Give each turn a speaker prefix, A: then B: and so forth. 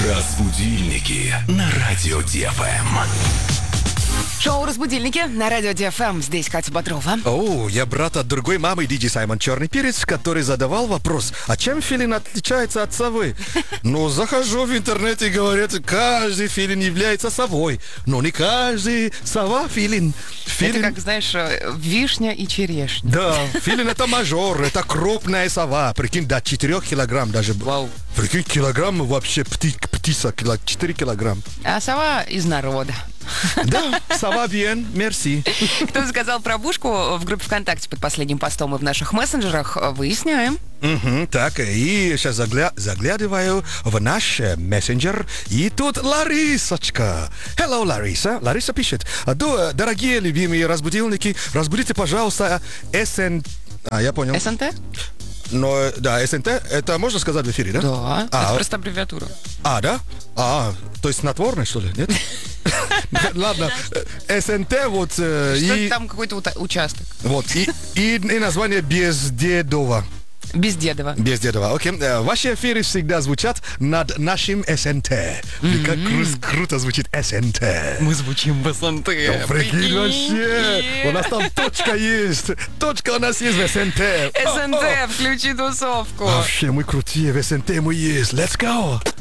A: Разбудильники на радио ДФМ.
B: Шоу «Разбудильники» на радио ДФМ. Здесь Катя Бодрова.
C: Я брат от другой мамы, Диджей Саймон Черный Перец, который задавал вопрос, а чем филин отличается от совы? Захожу в интернет и говорят, каждый филин является совой, но не каждый сова филин.
B: Это как, знаешь, вишня и черешня.
C: Да, филин это мажор, это крупная сова, прикинь, до 4 килограмм даже.
B: Вау.
C: Прикинь, килограмм вообще птица, 4 килограмм.
B: А сова из народа.
C: Да, сова bien, merci.
B: Кто сказал про Бушку в группе ВКонтакте под последним постом и в наших мессенджерах, выясняем.
C: Так, и сейчас заглядываю в наш мессенджер, и тут Ларисочка. Hello, Лариса. Лариса пишет. Дорогие любимые разбудильники, разбудите, пожалуйста, я понял.
B: СНТ?
C: Но, да, СНТ, это можно сказать в эфире, да?
B: Да, это просто аббревиатура.
C: Да? То есть снотворное, что ли, нет? Ладно, СНТ вот...
B: Что там какой-то участок.
C: Вот, и название Бездедова.
B: Бездедова.
C: Бездедова, окей. Ваши эфиры всегда звучат над нашим СНТ. Как круто звучит СНТ.
B: Мы звучим в СНТ.
C: Прикинь вообще. У нас там точка есть. Точка у нас есть в СНТ.
B: СНТ, включи тусовку.
C: Вообще, мы крутые, в СНТ мы есть. Let's go.